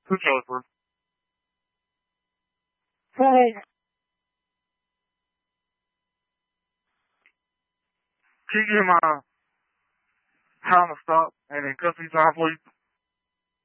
to Joker. So, can you get my time to stop and then cut these halfway